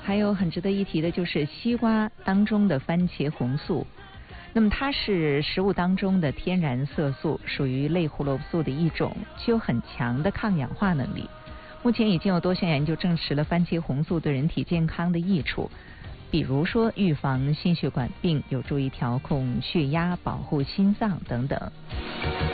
还有很值得一提的就是西瓜当中的番茄红素。那么它是食物当中的天然色素，属于类胡萝卜素的一种，具有很强的抗氧化能力。目前已经有多项研究证实了番茄红素对人体健康的益处，比如说预防心血管病，有助于调控血压，保护心脏等等。